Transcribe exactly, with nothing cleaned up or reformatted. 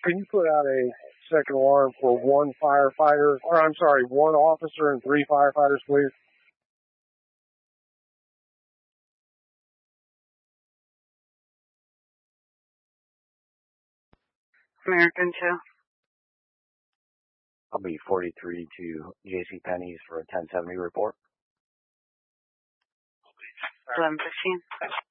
Can you put out a second alarm for one firefighter, or I'm sorry, one officer and three firefighters, please? American two. I'll be forty-three to JCPenney's for a ten seventy report. eleven fifteen.